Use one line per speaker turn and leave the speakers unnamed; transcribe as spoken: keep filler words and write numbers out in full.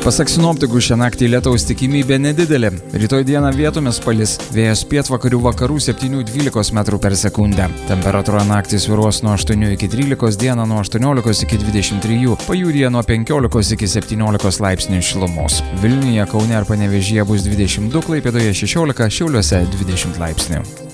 Pasak sinoptikų, šią naktį lietaus tikimybė nedidelė. Rytoj dieną vietomis palis, vėjas pietvakarių vakarų septynių dvylikos metrų per sekundę. Temperatūra naktį svyruos nuo aštuonių iki trylikos, dieną nuo aštuoniolikos iki dvidešimt trijų, pajūryje nuo penkiolikos iki septyniolikos laipsnių šilumos. Vilniuje, Kaune ir Panevėžyje bus dvidešimt du, Klaipėdoje šešiolika, Šiauliuose dvidešimt laipsnių.